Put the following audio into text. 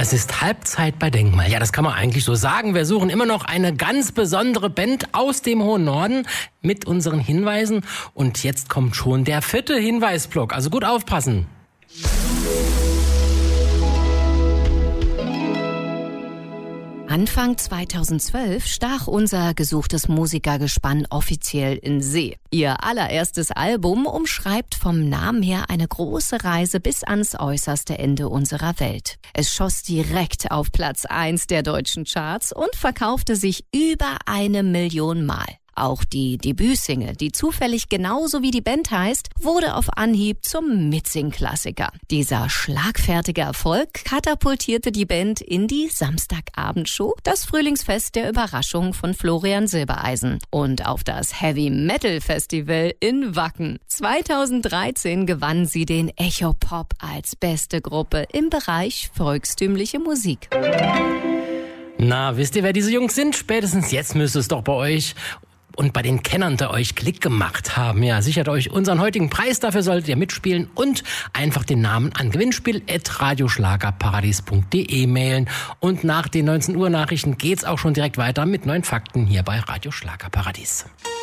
Es ist Halbzeit bei Denkmal. Ja, das kann man eigentlich so sagen. Wir suchen immer noch eine ganz besondere Band aus dem hohen Norden mit unseren Hinweisen. Und jetzt kommt schon der 4. Hinweisblock. Also gut aufpassen. Anfang 2012 stach unser gesuchtes Musikergespann offiziell in See. Ihr allererstes Album umschreibt vom Namen her eine große Reise bis ans äußerste Ende unserer Welt. Es schoss direkt auf Platz 1 der deutschen Charts und verkaufte sich über 1 Million Mal. Auch die Debütsingle, die zufällig genauso wie die Band heißt, wurde auf Anhieb zum Mitsing-Klassiker. Dieser schlagfertige Erfolg katapultierte die Band in die Samstagabendshow, das Frühlingsfest der Überraschung von Florian Silbereisen, und auf das Heavy-Metal-Festival in Wacken. 2013 gewann sie den Echo Pop als beste Gruppe im Bereich volkstümliche Musik. Na, wisst ihr, wer diese Jungs sind? Spätestens jetzt müsste es doch bei euch und bei den Kennern der euch Klick gemacht haben. Ja, sichert euch unseren heutigen Preis, dafür solltet ihr mitspielen und einfach den Namen an gewinnspiel@radioschlagerparadies.de mailen. Und nach den 19 Uhr Nachrichten geht's auch schon direkt weiter mit neuen Fakten hier bei Radio Schlagerparadies.